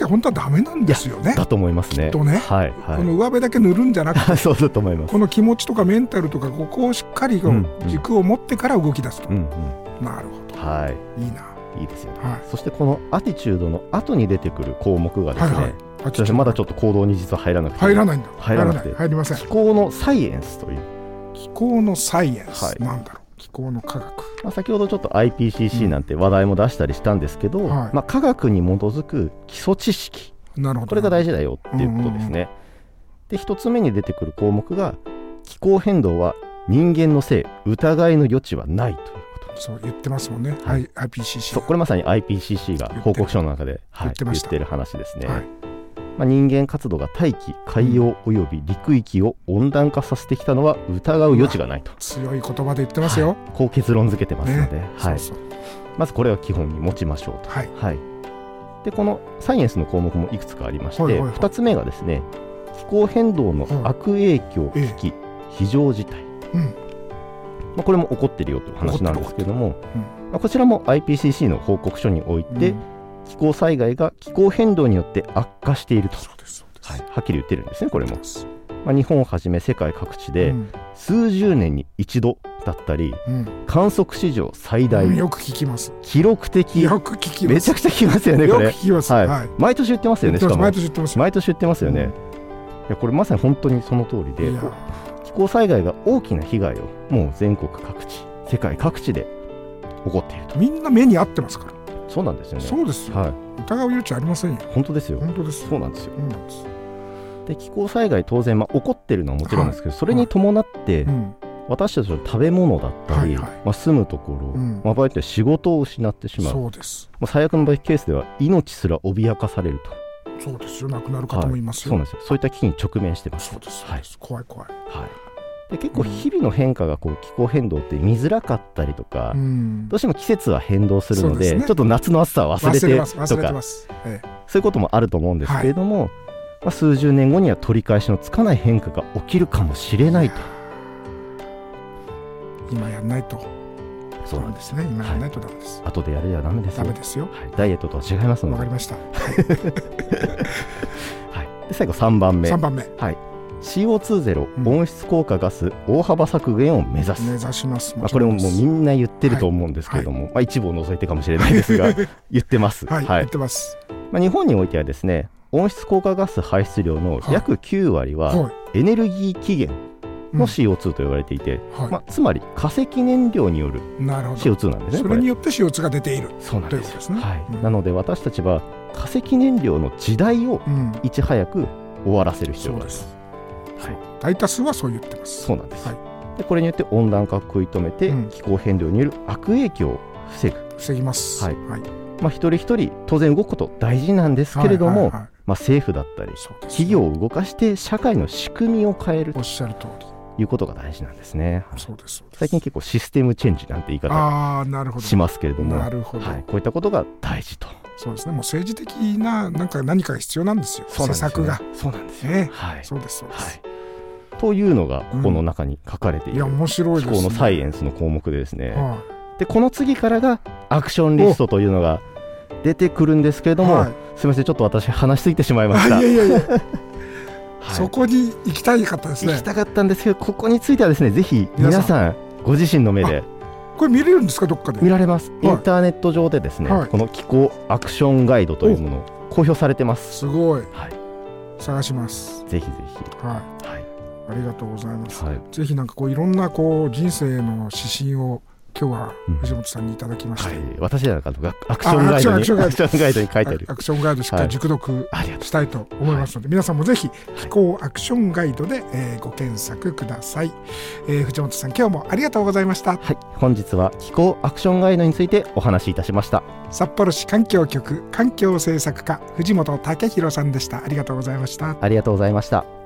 本当はダメなんですよね。 だと思いますね。 きっとね、 はいはい、 この上辺だけ塗るんじゃなくてそうだと思います。 この気持ちとかメンタルとかここをしっかり軸を持ってから動き出すと、なるほど、はい、いいな、 いいですよね、 はい、 そしてこのアティチュードの後に出てくる項目がですね、はいはい、まだちょっと行動に実は入らなくて、 入らないんだ、 入らなくて、 入りません。 気候のサイエンスという、 気候のサイエンス、 はい、 なんだろう、気候の科学、 先ほどちょっと IPCC なんて話題も出したりしたんですけど、科学に基づく基礎知識、 なるほど、 これが大事だよっていうことですね。で、一つ目に出てくる項目が、気候変動は人間のせい、疑いの余地はないということ。 そう言ってますもんね、はい、IPCC そう、これまさに IPCC が報告書の中で言ってる話ですね。 はい、 人間活動が大気、海洋および陸域を温暖化させてきたのは疑う余地がないと、 強い言葉で言ってますよ、 こう結論付けてますので、 そうそう、 まずこれを基本に持ちましょうと。 はいはい、でこのサイエンスの項目もいくつかありまして、2つ目がですね、気候変動の悪影響危機、非常事態、これも起こっているよという話なんですけども、こちらも IPCC の報告書において、気候災害が気候変動によって悪化していると、はい、はっきり言ってるんですね。これも、日本をはじめ世界各地で数十年に一度だったり、観測史上最大、 よく聞きます、 記録的、 よく聞きます、 めちゃくちゃ聞きますよね、これ。 よく聞きます、 はい、毎年言ってますよね。しかも毎年言ってますよ、 毎年言ってますよね。いや、これまさに本当にその通りで、気候災害が大きな被害をもう全国各地、世界各地で起こっていると。 みんな目に合ってますから。 そうなんですよね。 そうですよ、はい、疑う余地ありませんよ。 本当ですよ。 本当です。 そうなんですよ。で、気候災害当然、起こってるのはもちろんですけど、それに伴って、私たちの食べ物だったり、住むところ、場合によっては仕事を失ってしまう。 そうです。 最悪の場合ケースでは命すら脅かされると。 そうですよ、亡くなる方もいますよ。 そうなんですよ。そういった危機に直面してます。 そうです、 はい、 怖い怖い。 はい、で結構日々の変化が気候変動って見づらかったりとか、どうしても季節は変動するので、ちょっと夏の暑さは忘れてとか、そういうこともあると思うんですけれども、数十年後には取り返しのつかない変化が起きるかもしれないと。 今やらないと。 そうなんですね。 今やらないとダメです。 後でやるやダメですよ。 ダメですよ。 ダイエットとは違いますので。 わかりました。 はい。で、最後3番目。 3番目。 はい。CO2 ゼロ、温室効果ガス大幅削減を目指す。 目指します。 これももうみんな言ってると思うんですけれども、一部を除いてかもしれないですが言ってます。 はい。言ってます。 日本においてはですね、温室効果ガス排出量の約9割はエネルギー起源の CO2 と言われていて、つまり化石燃料による CO2 なんですね。 それによって CO2 が出ている。 そうなんですよ。なので私たちは化石燃料の時代をいち早く終わらせる必要がある。 大多数はそう言ってます。 そうなんです。でこれによって温暖化を食い止めて、気候変動による悪影響を防ぎます。はい。一人一人当然動くこと大事なんですけれども、政府だったり企業を動かして社会の仕組みを変えると。おっしゃる通り。いうことが大事なんですね。 そうです。 最近結構システムチェンジなんて言い方しますけれども、こういったことが大事と。 そうですね。もう政治的な何かが必要なんですよ。施策が。 そうなんですね。 そうですそうです。 というのがここの中に書かれている気候のサイエンスの項目でですね。でこの次からがアクションリストというのが出てくるんですけれども、すみません、ちょっと私話しすぎてしまいました。 いやそこに行きたかったですね。 行きたかったんですけど、ここについてはですね、ぜひ皆さんご自身の目で。 これ見れるんですか？どっかで見られます。インターネット上でですね、この気候アクションガイドというものを公表されてます。 すごい。探します。 ぜひぜひ。 ありがとうございます。ぜひいろんな人生の指針を今日は藤本さんにいただきました。 私じゃなかったアクションガイドに書いてあるアクションガイドしっかり熟読したいと思いますので、皆さんもぜひ気候アクションガイドでご検索ください。藤本さん、今日もありがとうございました。 本日は気候アクションガイドについてお話しいたしました。 札幌市環境局環境政策課藤本武弘さんでした。ありがとうございました。 ありがとうございました。